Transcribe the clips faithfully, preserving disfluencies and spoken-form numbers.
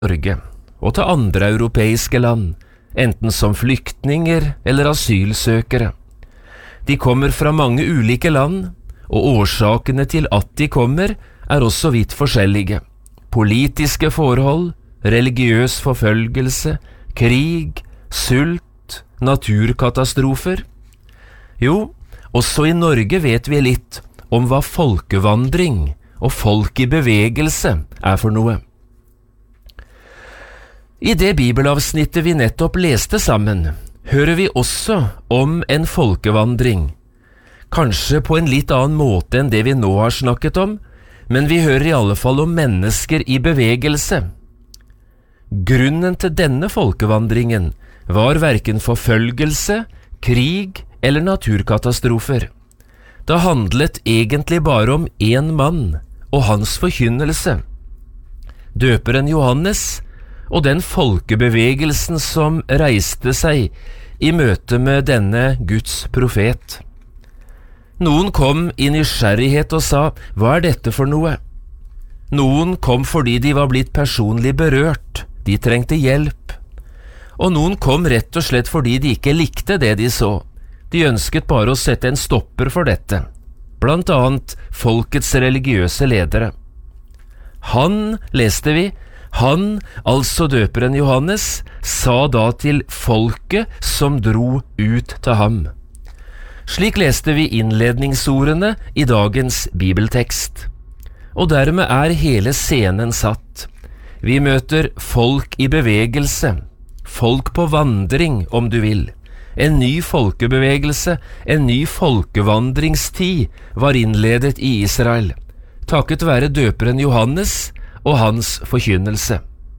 Norge og til andre europeiske land, enten som flyktninger eller asylsøkere. De kommer fra mange ulike land, og årsakene til at de kommer er også vidt forskjellige. Politiske forhold, religiøs forfølgelse, krig, sult, naturkatastrofer. Jo, også i Norge vet vi litt om hva folkevandring og folk i bevegelse er for noe. I det bibelavsnittet vi nettopp leste sammen, hører vi også om en folkevandring. Kanskje på en litt annen måte enn det vi nå har snakket om, men vi hører i alle fall om mennesker i bevegelse. Grunnen til denne folkevandringen var hverken forfølgelse, krig eller naturkatastrofer. Det handlet egentlig bare om en mann og hans forkynnelse. Døperen Johannes og den folkebevegelsen som reiste seg i møte med denne Guds profet. Noen kom i nysgjerrighet og sa, hva er dette for noe? Noen kom fordi de var blitt personlig berørt, de trengte hjelp. Og noen kom rett og slett fordi de ikke likte det de så. De ønsket bare å sette en stopper for dette, blant annet folkets religiøse ledere. Han, leste vi, han, altså døperen Johannes, sa da til folket som dro ut til ham. Slik leste vi innledningsordene i dagens bibeltekst. Og dermed er hele scenen satt. Vi møter folk i bevegelse, folk på vandring om du vil. En ny folkebevegelse, en ny folkevandringstid var innledet i Israel, takket være døperen Johannes og hans forkynnelse.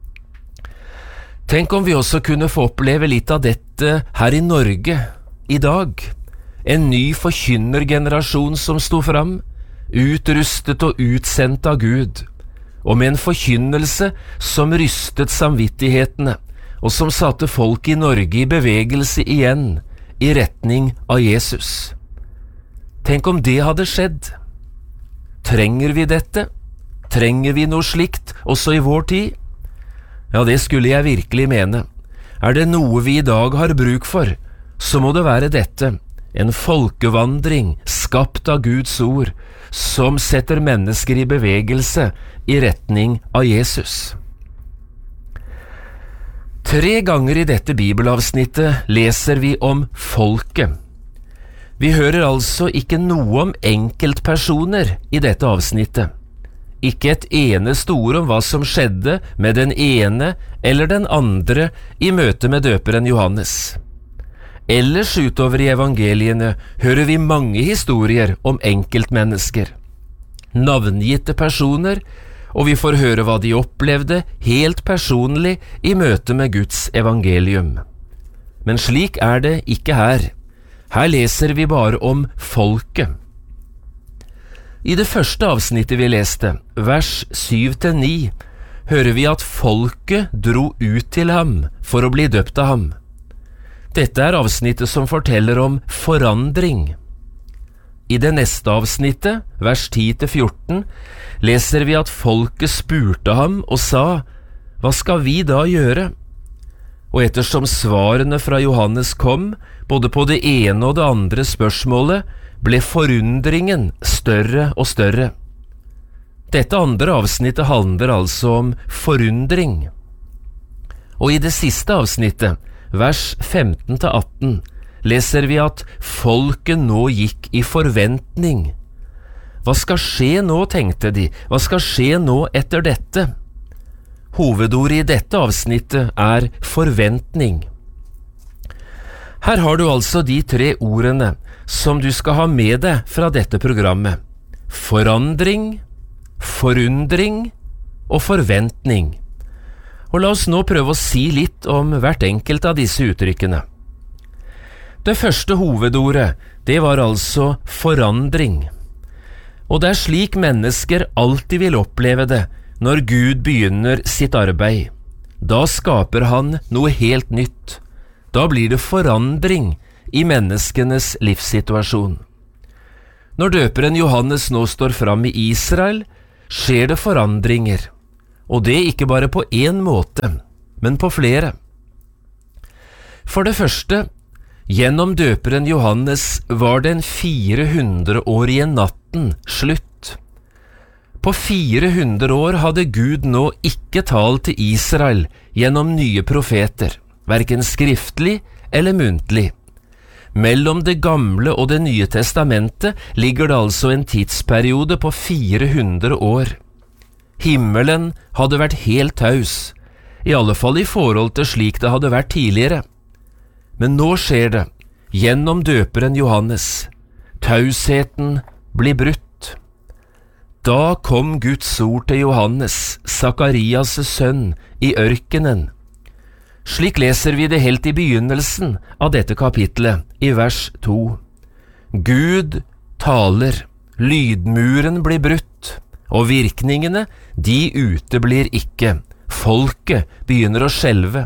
Tenk om vi også kunne få oppleve litt av dette her i Norge i dag. En ny forkynnergenerasjon som sto fram, utrustet og utsendt av Gud, og med en forkynnelse som rystet samvittighetene, og som satte folk i Norge i bevegelse igjen, i retning av Jesus. Tenk om det hadde skjedd. Trenger vi dette? Trenger vi noe slikt også i vår tid? Ja, det skulle jeg virkelig mene. Er det noe vi i dag har bruk for, så må det være dette, en folkevandring skapt av Guds ord, som setter mennesker i bevegelse i retning av Jesus. Tre ganger i dette bibelavsnittet leser vi om folket. Vi hører altså ikke noe om enkeltpersoner i dette avsnittet. Ikke et eneste ord om hva som skjedde med den ene eller den andre i møte med døperen Johannes. Ellers utover i evangeliene hører vi mange historier om enkeltmennesker. Navngitte personer, og vi får høre hva de opplevde helt personlig i møte med Guds evangelium. Men slik er det ikke her. Her leser vi bare om folket. I det første avsnittet vi leste, vers syv til ni, hører vi at folket dro ut til ham for å bli døpt av ham. Dette er avsnittet som forteller om forandring. I det neste avsnittet, vers ti til fjorten, leser vi at folket spurte ham og sa, hva skal vi da gjøre? Og ettersom svarene fra Johannes kom, både på det ene og det andre spørsmålet, ble forundringen større og større. Dette andre avsnittet handler altså om forundring. Og i det siste avsnittet, vers femten til atten, leser vi at folket nå gikk i forventning. Hva skal skje nå, tenkte de. Hva skal skje nå etter dette? Hovedordet i dette avsnittet er forventning. Her har du altså de tre ordene som du skal ha med deg fra dette programmet. Forandring, forundring og forventning. Og la oss nå prøve å si litt om hvert enkelt av disse uttrykkene. Det første hovedordet, det var altså forandring. Og det er slik mennesker alltid vil oppleve det når Gud begynner sitt arbeid. Da skaper han noe helt nytt. Da blir det forandring i menneskenes livssituasjon. Når døperen Johannes nå står fram i Israel, skjer det forandringer. og det ikke bare på én måte, men på flere. For det første, gjennom døperen Johannes var den firehundreårige natten slutt. På fire hundre år hadde Gud nå ikke talt til Israel gjennom nye profeter, hverken skriftlig eller muntlig. Mellom det gamle og det nye testamentet ligger det altså en tidsperiode på fire hundre år. Himmelen hadde vært helt taus, i alle fall i forhold til slik det hadde vært tidligere. Men nå skjer det, gjennom døperen Johannes. Tausheten blir brutt. Da kom Guds ord til Johannes, Sakarias' sønn, i ørkenen. Slik leser vi det helt i begynnelsen av dette kapitlet, i vers to. Gud taler, lydmuren blir brutt, og virkningene, de uteblir ikke. Folket begynner å skjelve.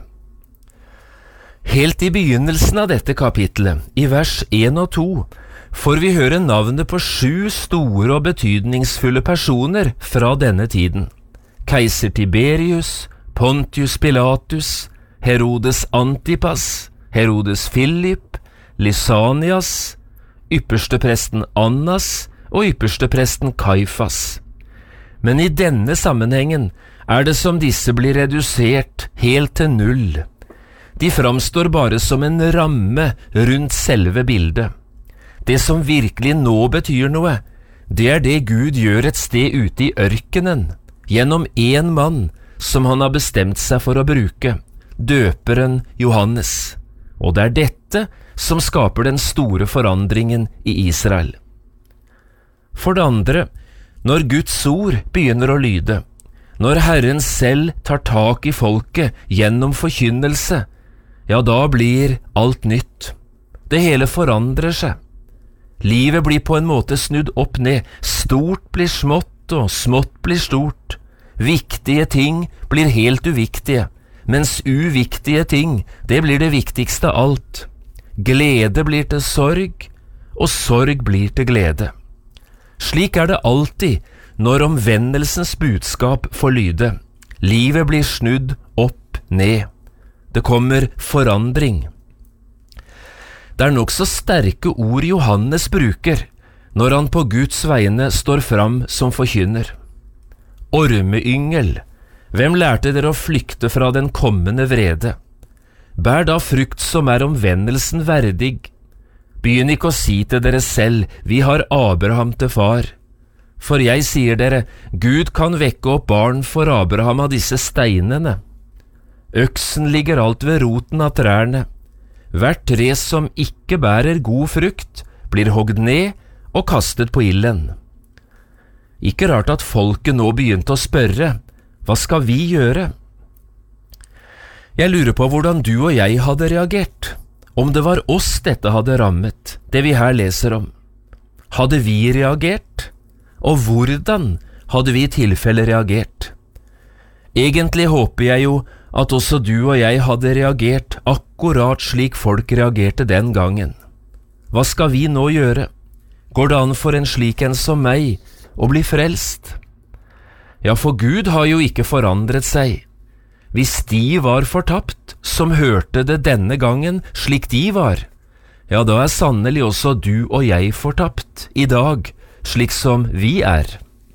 Helt i begynnelsen av dette kapitlet, i vers en og to, får vi høre navnet på sju store og betydningsfulle personer fra denne tiden. Keiser Tiberius, Pontius Pilatus, Herodes Antipas, Herodes Philip, Lysanias, ypperstepresten Annas og ypperstepresten Kaifas. Men i denne sammenhengen er det som disse blir redusert helt til null. De framstår bare som en ramme rundt selve bildet. Det som virkelig nå betyr noe, det er det Gud gjør et sted ute i ørkenen, gjennom en mann som han har bestemt seg for å bruke, døperen Johannes. Og det er dette som skaper den store forandringen i Israel. For det andre, når Guds ord begynner å lyde, når Herren selv tar tak i folket gjennom forkynnelse, ja, da blir alt nytt. Det hele forandrer seg. Livet blir på en måte snudd opp ned, stort blir smått og smått blir stort. Viktige ting blir helt uviktige, mens uviktige ting, det blir det viktigste av alt. Glede blir til sorg, og sorg blir til glede. Slik er det alltid når omvendelsens budskap får lyde. Livet blir snudd opp ned. Det kommer forandring. Det er nok så sterke ord Johannes bruker når han på Guds vegne står fram som forkynner. Ormeyngel, hvem lærte dere å flykte fra den kommende vrede? Bær da frukt som er omvendelsen verdig. Begynn ikke å si til dere selv, vi har Abraham til far. For jeg sier dere, Gud kan vekke opp barn for Abraham av disse steinene. Øksen ligger alt ved roten av trærne. Hvert tre som ikke bærer god frukt, blir hogd ned og kastet på ilden. Ikke rart at folket nå begynte å spørre, hva skal vi gjøre? Jeg lurer på hvordan du og jeg hadde reagert, om det var oss dette hadde rammet, det vi her leser om. Hadde vi reagert? Og hvordan hadde vi i tilfelle reagert? Egentlig håper jeg jo at også du og jeg hadde reagert akkurat slik folk reagerte den gangen. Hva skal vi nå gjøre? Går det an for en slik en som meg å bli frelst? Ja, for Gud har jo ikke forandret seg. Hvis de var fortapt, som hørte det denne gangen slik de var, ja, da er sannelig også du og jeg fortapt i dag, slik som vi er.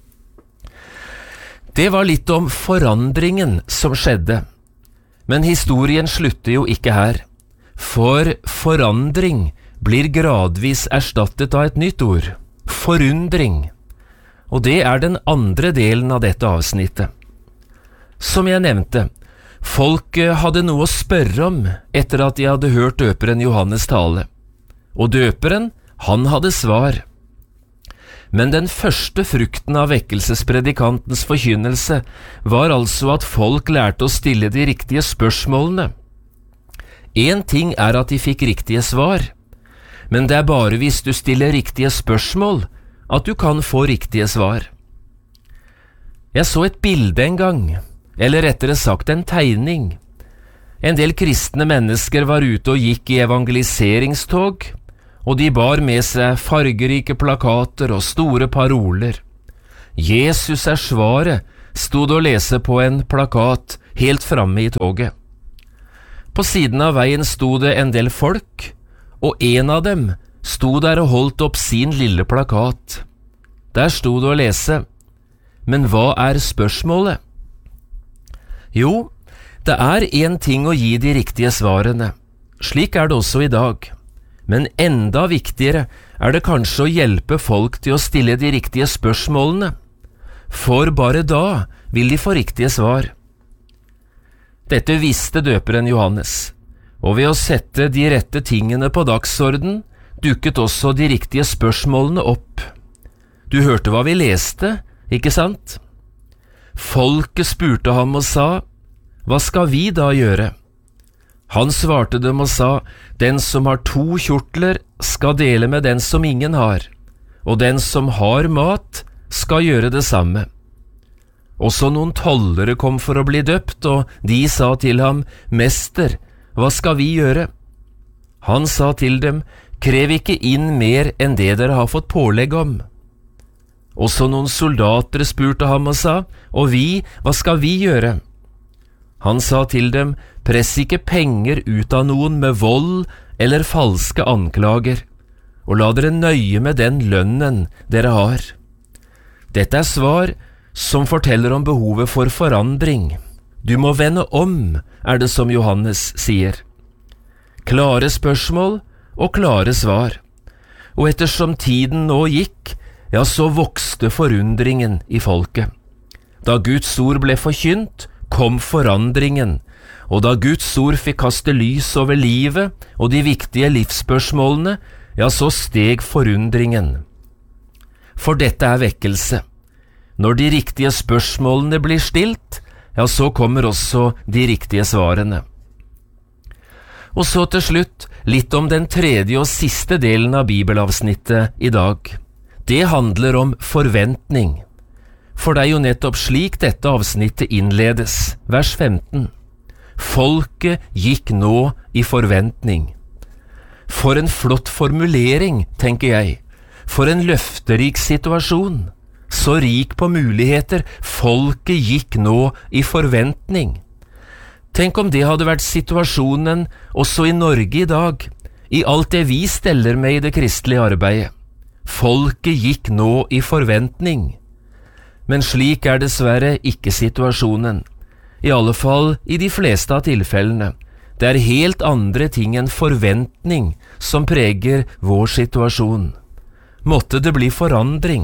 Det var litt om forandringen som skjedde. Men historien slutter jo ikke her, for forandring blir gradvis erstattet av et nytt ord, forundring, og det er den andre delen av dette avsnittet. Som jeg nevnte, folket hadde noe å spørre om etter at de hadde hørt døperen Johannes tale, og døperen, han hadde svar. Men den første frukten av vekkelsespredikantens forkynnelse var altså at folk lærte å stille de riktige spørsmålene. En ting er at de fikk riktige svar, men det er bare hvis du stiller riktige spørsmål at du kan få riktige svar. Jeg så et bilde en gang, eller rettere sagt en tegning. En del kristne mennesker var ute og gikk i evangeliseringstog, og de bar med seg fargerike plakater og store paroler. Jesus er svaret stod det å lese på en plakat helt framme i toget. På siden av veien stod det en del folk, og en av dem stod der og holdt opp sin lille plakat. Der stod det å lese: Men hva er spørsmålet? Jo, det er en ting å gi de riktige svarene. Slik er det også i dag. Men enda viktigere er det kanskje å hjelpe folk til å stille de riktige spørsmålene. For bare da vil de få riktige svar. Dette visste døperen Johannes, og ved å sette de rette tingene på dagsorden, dukket også de riktige spørsmålene opp. Du hørte hva vi leste, ikke sant? Folket spurte ham og sa: Hva skal vi da gjøre? Han svarte dem og sa: Den som har to kjortler skal dele med den som ingen har, og den som har mat skal gjøre det samme. Også noen tollere kom for å bli døpt, og de sa til ham: Mester, hva skal vi gjøre? Han sa til dem: Krev ikke inn mer enn det dere har fått pålegg om. Også noen soldater spurte ham og sa: Og vi, hva skal vi gjøre? Han sa til dem: Press ikke penger ut av noen med vold eller falske anklager, og la dere nøye med den lønnen dere har. Dette er svar som forteller om behovet for forandring. Du må vende om, er det som Johannes sier. Klare spørsmål og klare svar. Og ettersom tiden nå gikk, ja, så vokste forundringen i folket. Da Guds ord ble forkynt, kom forandringen, og da Guds ord fikk kaste lys over livet og de viktige livsspørsmålene, ja, så steg forundringen. For dette er vekkelse. Når de riktige spørsmålene blir stilt, ja, så kommer også de riktige svarene. Og så til slutt litt om den tredje og siste delen av bibelavsnittet i dag. Det handler om forventning. For det er jo nettopp slik dette avsnittet innledes, vers femten. Folket gikk nå i forventning. For en flott formulering, tenker jeg. For en løfterik situasjon. Så rik på muligheter, folket gikk nå i forventning. Tenk om det hadde vært situasjonen også i Norge i dag, i alt det vi steller med i det kristelige arbeidet. Folket gikk nå i forventning. Men slik er dessverre ikke situasjonen, i alle fall i de fleste av tilfellene. Det er helt andre ting enn forventning som preger vår situasjon. Måtte det bli forandring.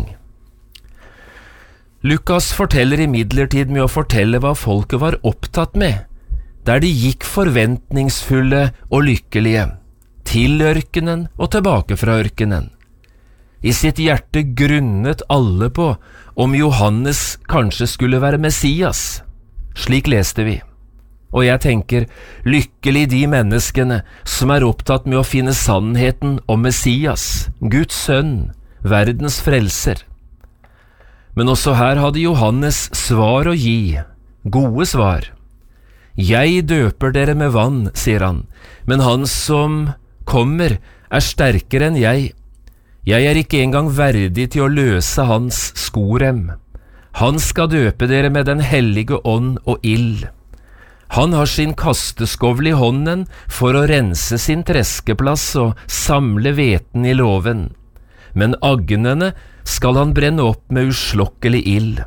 Lukas forteller imidlertid med å fortelle hva folket var opptatt med, der de gikk forventningsfulle og lykkelige, til ørkenen og tilbake fra ørkenen. I sitt hjerte grunnet alle på om Johannes kanskje skulle være Messias. Slik leste vi. Og jeg tenker, lykkelig de menneskene som er opptatt med å finne sannheten om Messias, Guds sønn, verdens frelser. Men også her hadde Johannes svar å gi, gode svar. Jeg døper dere med vann, sier han, men han som kommer er sterkere enn jeg. Jeg er ikke engang verdig til å løse hans skorem. Han skal døpe dere med den hellige ånd og ild. Han har sin kasteskovl i hånden for å rense sin treskeplass og samle hveten i låven. Men agnene skal han brenne opp med uslokkelig ild.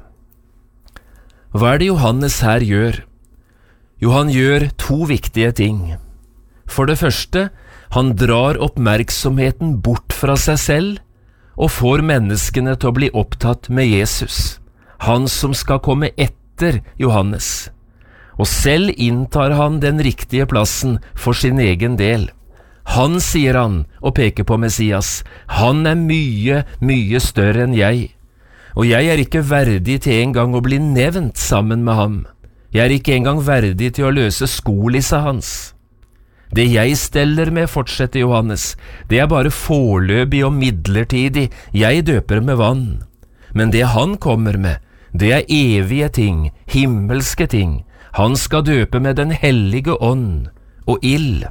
Hva er det Johannes her gjør? Jo, han gjør to viktige ting. For det første, han drar oppmerksomheten bort fra seg selv og får menneskene til å bli opptatt med Jesus, han som skal komme etter Johannes. Og selv inntar han den riktige plassen for sin egen del. Han, sier han, og peker på Messias, han er mye, mye større enn jeg, og jeg er ikke verdig til en gang å bli nevnt sammen med ham. Jeg er ikke engang verdig til å løse skolissa hans. Det jeg steller med, fortsetter Johannes, det er bare foreløpig og midlertidig, jeg døper med vann. Men det han kommer med, det er evige ting, himmelske ting. Han skal døpe med den hellige ånd og ild.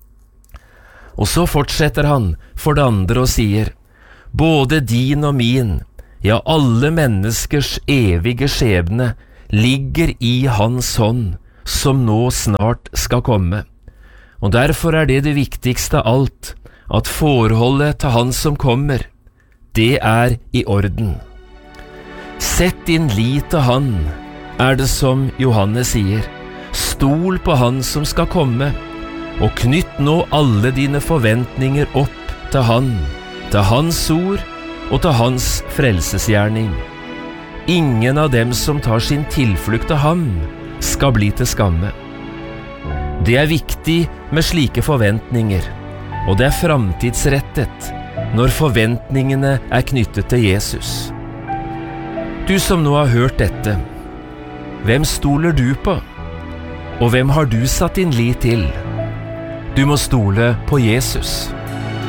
Og så fortsetter han for det andre og sier, både din og min, ja alle menneskers evige skjebne, ligger i Hans hånd, som nå snart skal komme. Og derfor er det det viktigste av alt, at forholdet til Han som kommer, det er i orden. Sett din lit til Han, er det som Johannes sier. Stol på Han som skal komme, og knytt nå alle dine forventninger opp til Han, til Hans ord og til Hans frelsesgjerning. Ingen av dem som tar sin tilflukt til Ham, skal bli til skamme. Det er viktig med slike forventninger, og det er framtidsrettet når forventningene er knyttet til Jesus. Du som nå har hørt dette, hvem stoler du på? Og hvem har du satt din lit til? Du må stole på Jesus.